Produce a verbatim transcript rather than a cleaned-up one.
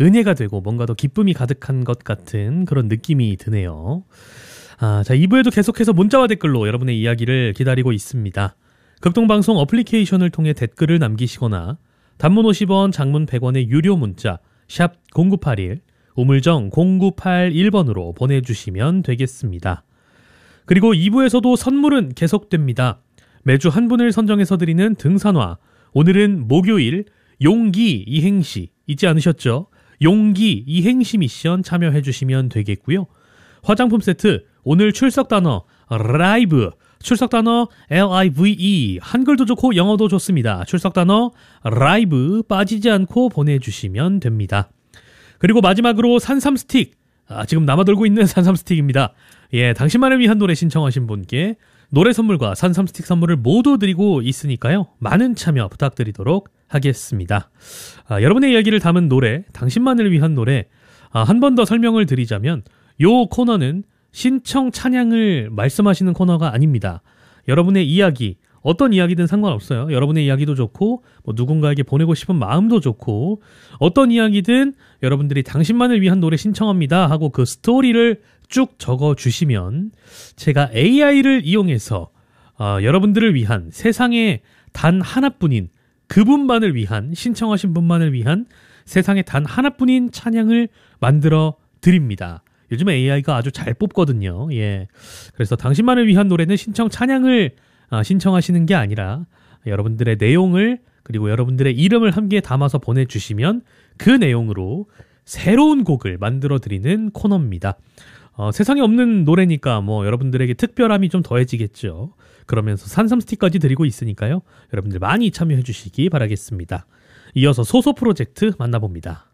은혜가 되고 뭔가 더 기쁨이 가득한 것 같은 그런 느낌이 드네요. 아, 자, 이 부에도 계속해서 문자와 댓글로 여러분의 이야기를 기다리고 있습니다. 극동방송 어플리케이션을 통해 댓글을 남기시거나 단문 오십 원, 장문 백 원의 유료 문자 샵 공구팔일, 우물정 공구팔일 번으로 보내주시면 되겠습니다. 그리고 이 부에서도 선물은 계속됩니다. 매주 한 분을 선정해서 드리는 등산화. 오늘은 목요일 용기 이행시 잊지 않으셨죠? 용기 이행시 미션 참여해 주시면 되겠고요. 화장품 세트, 오늘 출석 단어 라이브, 출석 단어 엘아이브이, 한글도 좋고 영어도 좋습니다. 출석 단어 라이브 빠지지 않고 보내주시면 됩니다. 그리고 마지막으로 산삼 스틱, 아, 지금 남아돌고 있는 산삼 스틱입니다. 예, 당신만을 위한 노래 신청하신 분께 노래 선물과 산삼 스틱 선물을 모두 드리고 있으니까요. 많은 참여 부탁드리도록 하겠습니다. 아, 여러분의 이야기를 담은 노래, 당신만을 위한 노래, 아, 한 번 더 설명을 드리자면 요 코너는 신청 찬양을 말씀하시는 코너가 아닙니다. 여러분의 이야기, 어떤 이야기든 상관없어요. 여러분의 이야기도 좋고 뭐 누군가에게 보내고 싶은 마음도 좋고 어떤 이야기든 여러분들이 당신만을 위한 노래 신청합니다 하고 그 스토리를 쭉 적어주시면 제가 에이아이를 이용해서 어, 여러분들을 위한, 세상에 단 하나뿐인 그분만을 위한, 신청하신 분만을 위한 세상에 단 하나뿐인 찬양을 만들어 드립니다. 요즘 에이아이가 아주 잘 뽑거든요. 예. 그래서 당신만을 위한 노래는 신청 찬양을 아, 신청하시는 게 아니라 여러분들의 내용을, 그리고 여러분들의 이름을 함께 담아서 보내주시면 그 내용으로 새로운 곡을 만들어 드리는 코너입니다. 어, 세상에 없는 노래니까 뭐 여러분들에게 특별함이 좀 더해지겠죠. 그러면서 산삼 스틱까지 드리고 있으니까요. 여러분들 많이 참여해 주시기 바라겠습니다. 이어서 소소 프로젝트 만나봅니다.